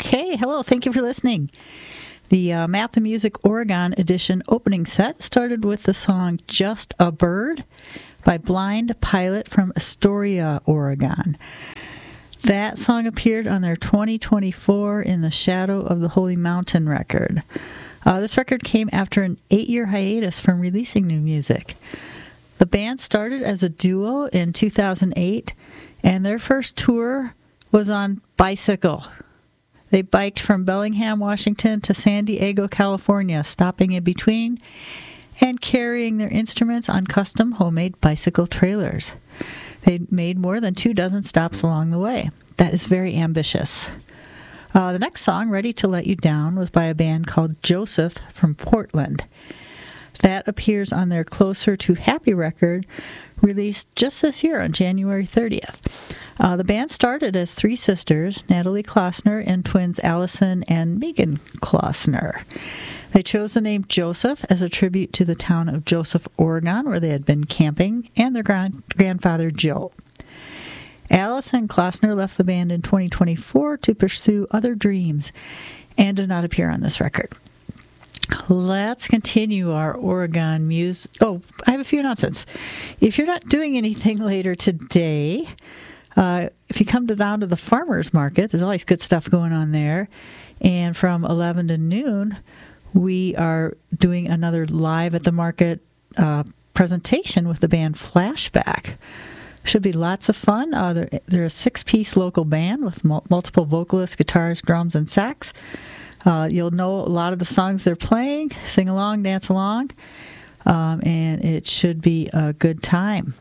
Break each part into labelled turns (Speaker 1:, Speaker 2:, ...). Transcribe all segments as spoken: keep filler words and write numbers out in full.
Speaker 1: Okay, hello, thank you for listening. The uh, Map the Music Oregon edition opening set started with the song Just a Bird by Blind Pilot from Astoria, Oregon. That song appeared on their twenty twenty-four In the Shadow of the Holy Mountain record. Uh, this record came after an eight-year hiatus from releasing new music. The band started as a duo in two thousand eight, and their first tour was on bicycle. They biked from Bellingham, Washington to San Diego, California, stopping in between and carrying their instruments on custom homemade bicycle trailers. They made more than two dozen stops along the way. That is very ambitious. Uh, the next song, Ready to Let You Down, was by a band called Joseph from Portland. That appears on their Closer to Happy record, released just this year on January thirtieth. Uh, the band started as three sisters, Natalie Klossner and twins Allison and Megan Klossner. They chose the name Joseph as a tribute to the town of Joseph, Oregon, where they had been camping, and their grand- grandfather, Joe. Allison Klossner left the band in twenty twenty-four to pursue other dreams and does not appear on this record. Let's continue our Oregon music. Oh, I have a few announcements. If you're not doing anything later today, uh, if you come to down to the farmers market, there's always good stuff going on there. And from eleven to noon, we are doing another live at the market uh, presentation with the band Flashback. Should be lots of fun. Uh, they're, they're a six-piece local band with mul- multiple vocalists, guitars, drums, and sax. Uh, you'll know a lot of the songs they're playing, sing along, dance along, um, and it should be a good time.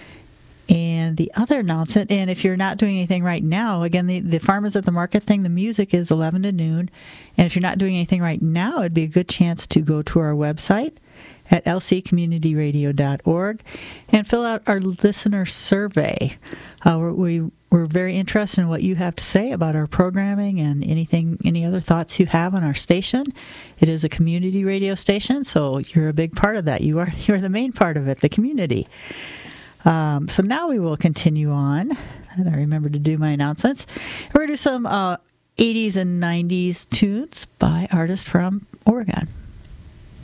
Speaker 1: And the other announcement, and if you're not doing anything right now, again, the, the Farmers at the Market thing, the music is eleven to noon. And if you're not doing anything right now, it'd be a good chance to go to our website at l c community radio dot org and fill out our listener survey. Uh, we're, we, we're very interested in what you have to say about our programming and anything, any other thoughts you have on our station. It is a community radio station, so you're a big part of that. You are you're the main part of it, the community. Um, so now we will continue on. And I remember to do my announcements. We're going to do some uh, eighties and nineties tunes by artists from Oregon.